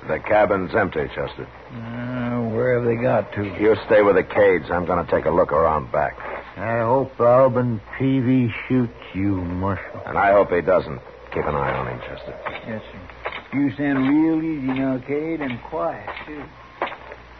The cabin's empty, Chester. Where have they got to? You stay with the Cades. I'm going to take a look around back. I hope Alban Peavy shoots you, Marshal. And I hope he doesn't. Keep an eye on him, Chester. Yes, sir. You sound real easy now, Cade, and quiet, too.